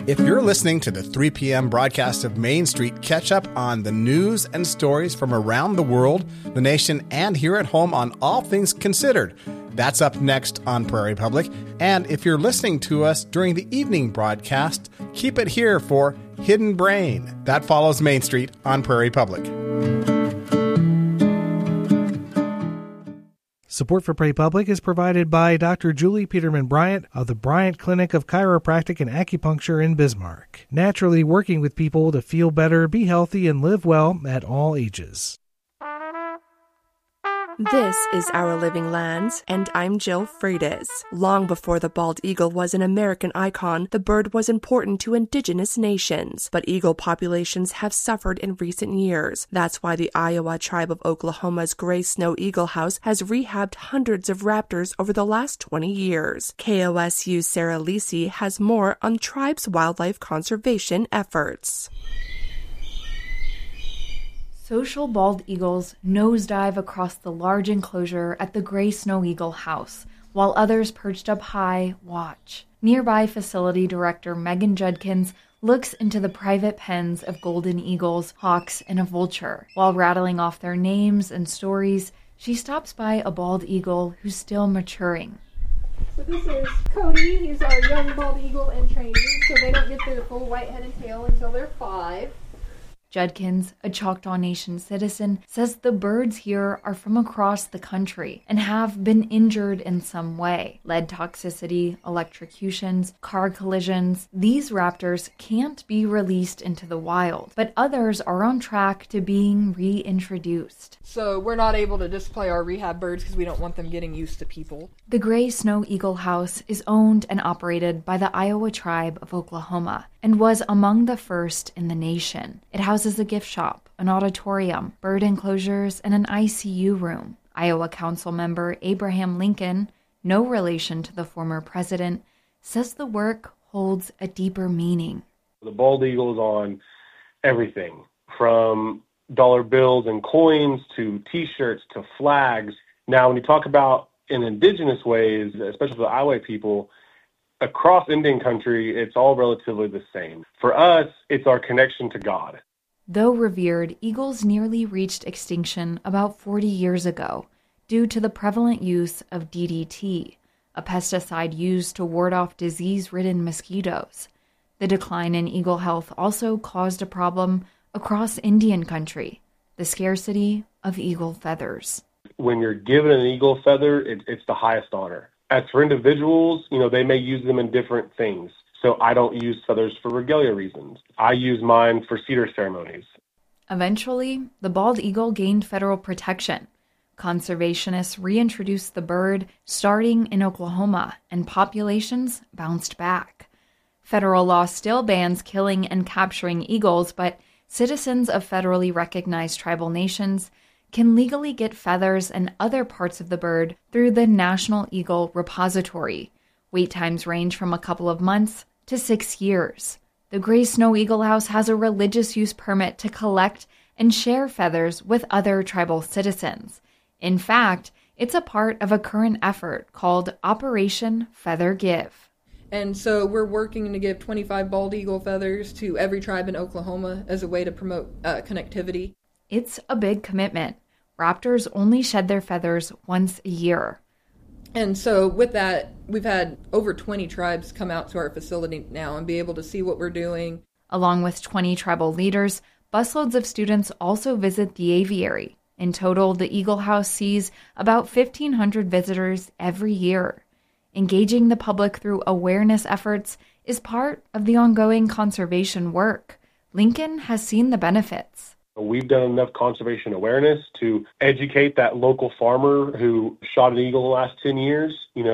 If you're listening to the 3 p.m. broadcast of Main Street, catch up on the news and stories from around the world, the nation, and here at home on All Things Considered. That's up next on Prairie Public. And if you're listening to us during the evening broadcast, keep it here for Hidden Brain. That follows Main Street on Prairie Public. Support for Prairie Public is provided by Dr. Julie Peterman Bryant of the Bryant Clinic of Chiropractic and Acupuncture in Bismarck. Naturally working with people to feel better, be healthy, and live well at all ages. This is Our Living Lands, and I'm Jill Freitas. Long before the bald eagle was an American icon, the bird was important to indigenous nations. But eagle populations have suffered in recent years. That's why the Iowa tribe of Oklahoma's Gray Snow Eagle House has rehabbed hundreds of raptors over the last 20 years. KOSU's Sarah Lisi has more on the tribe's wildlife conservation efforts. Social bald eagles nosedive across the large enclosure at the Gray Snow Eagle House, while others perched up high watch. Nearby facility director Megan Judkins looks into the private pens of golden eagles, hawks, and a vulture. While rattling off their names and stories, she stops by a bald eagle who's still maturing. So this is Cody. He's our young bald eagle in training, so they don't get their full white head and tail until they're 5. Judkins, a Choctaw Nation citizen, says the birds here are from across the country and have been injured in some way. Lead toxicity, electrocutions, car collisions. These raptors can't be released into the wild, but others are on track to being reintroduced. So we're not able to display our rehab birds because we don't want them getting used to people. The Gray Snow Eagle House is owned and operated by the Iowa tribe of Oklahoma and was among the first in the nation. It houses a gift shop, an auditorium, bird enclosures, and an ICU room. Iowa Council member Abraham Lincoln, no relation to the former president, says the work holds a deeper meaning. The bald eagle is on everything, from dollar bills and coins to T-shirts to flags. Now, when you talk about in indigenous ways, especially for the Iowa people, across Indian country, it's all relatively the same. For us, it's our connection to God. Though revered, eagles nearly reached extinction about 40 years ago due to the prevalent use of DDT, a pesticide used to ward off disease-ridden mosquitoes. The decline in eagle health also caused a problem across Indian country, the scarcity of eagle feathers. When you're given an eagle feather, it's the highest honor. As for individuals, they may use them in different things. So I don't use feathers for regalia reasons. I use mine for cedar ceremonies. Eventually, the bald eagle gained federal protection. Conservationists reintroduced the bird starting in Oklahoma, and populations bounced back. Federal law still bans killing and capturing eagles, but citizens of federally recognized tribal nations can legally get feathers and other parts of the bird through the National Eagle Repository. Wait times range from a couple of months to 6 years. The Gray Snow Eagle House has a religious use permit to collect and share feathers with other tribal citizens. In fact, it's a part of a current effort called Operation Feather Give. And so we're working to give 25 bald eagle feathers to every tribe in Oklahoma as a way to promote connectivity. It's a big commitment. Raptors only shed their feathers once a year. And so with that, we've had over 20 tribes come out to our facility now and be able to see what we're doing. Along with 20 tribal leaders, busloads of students also visit the aviary. In total, the Eagle House sees about 1,500 visitors every year. Engaging the public through awareness efforts is part of the ongoing conservation work. Lincoln has seen the benefits. We've done enough conservation awareness to educate that local farmer who shot an eagle in the last 10 years.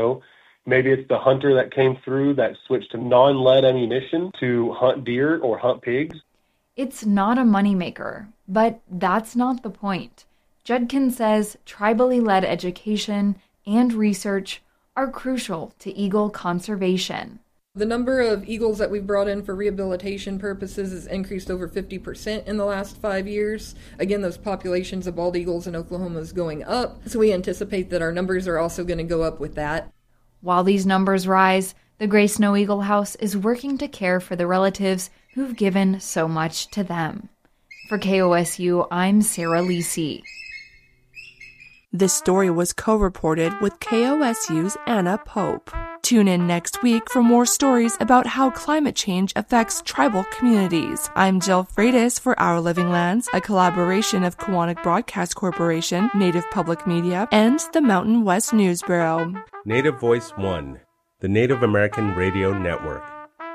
Maybe it's the hunter that came through that switched to non-lead ammunition to hunt deer or hunt pigs. It's not a moneymaker, but that's not the point. Judkins says tribally led education and research are crucial to eagle conservation. The number of eagles that we've brought in for rehabilitation purposes has increased over 50% in the last 5 years. Again, those populations of bald eagles in Oklahoma is going up, so we anticipate that our numbers are also going to go up with that. While these numbers rise, the Gray Snow Eagle House is working to care for the relatives who've given so much to them. For KOSU, I'm Sarah Lisi. This story was co-reported with KOSU's Anna Pope. Tune in next week for more stories about how climate change affects tribal communities. I'm Jill Freitas for Our Living Lands, a collaboration of Kiwanis Broadcast Corporation, Native Public Media, and the Mountain West News Bureau. Native Voice One, the Native American Radio Network.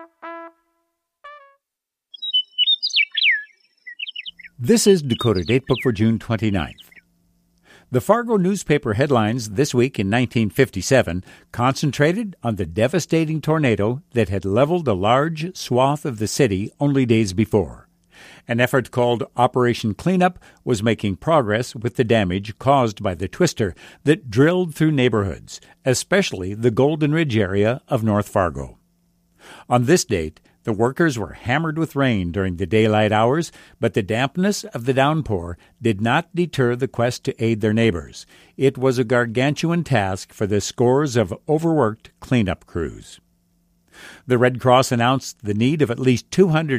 This is Dakota Datebook for June 29th. The Fargo newspaper headlines this week in 1957 concentrated on the devastating tornado that had leveled a large swath of the city only days before. An effort called Operation Cleanup was making progress with the damage caused by the twister that drilled through neighborhoods, especially the Golden Ridge area of North Fargo. On this date, the workers were hammered with rain during the daylight hours, but the dampness of the downpour did not deter the quest to aid their neighbors. It was a gargantuan task for the scores of overworked cleanup crews. The Red Cross announced the need of at least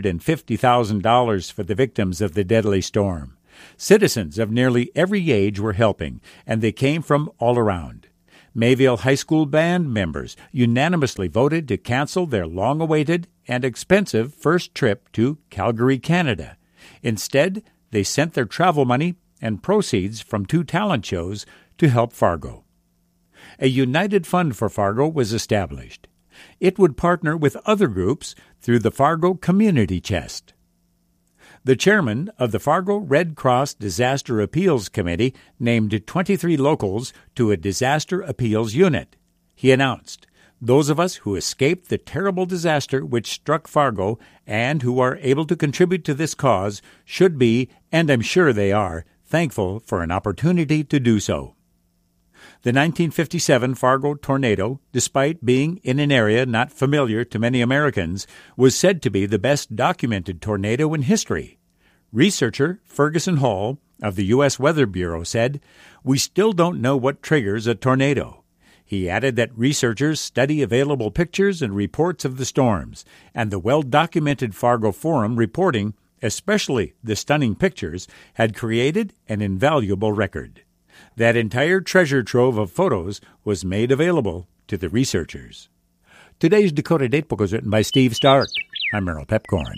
$250,000 for the victims of the deadly storm. Citizens of nearly every age were helping, and they came from all around. Mayville High School band members unanimously voted to cancel their long-awaited and expensive first trip to Calgary, Canada. Instead, they sent their travel money and proceeds from 2 talent shows to help Fargo. A united fund for Fargo was established. It would partner with other groups through the Fargo Community Chest. The chairman of the Fargo Red Cross Disaster Appeals Committee named 23 locals to a disaster appeals unit. He announced, "Those of us who escaped the terrible disaster which struck Fargo and who are able to contribute to this cause should be, and I'm sure they are, thankful for an opportunity to do so." The 1957 Fargo tornado, despite being in an area not familiar to many Americans, was said to be the best documented tornado in history. Researcher Ferguson Hall of the U.S. Weather Bureau said, "We still don't know what triggers a tornado." He added that researchers study available pictures and reports of the storms, and the well-documented Fargo Forum reporting, especially the stunning pictures, had created an invaluable record. That entire treasure trove of photos was made available to the researchers. Today's Dakota Datebook was written by Steve Stark. I'm Merrill Pepcorn.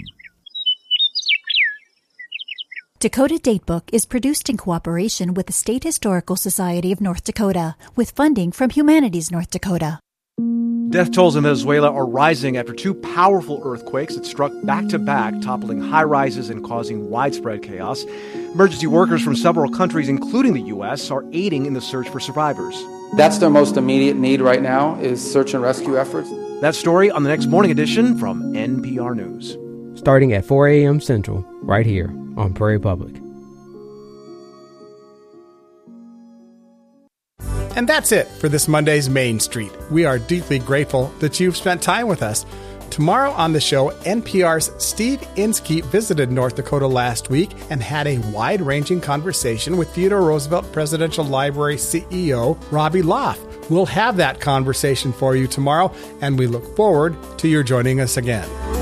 Dakota Datebook is produced in cooperation with the State Historical Society of North Dakota, with funding from Humanities North Dakota. Death tolls in Venezuela are rising after 2 powerful earthquakes that struck back-to-back, toppling high-rises and causing widespread chaos. Emergency workers from several countries, including the U.S., are aiding in the search for survivors. That's their most immediate need right now, is search and rescue efforts. That story on the next morning edition from NPR News. Starting at 4 a.m. Central, right here on Prairie Public. And that's it for this Monday's Main Street. We are deeply grateful that you've spent time with us. Tomorrow on the show, NPR's Steve Inskeep visited North Dakota last week and had a wide-ranging conversation with Theodore Roosevelt Presidential Library CEO Robbie Loff. We'll have that conversation for you tomorrow, and we look forward to your joining us again.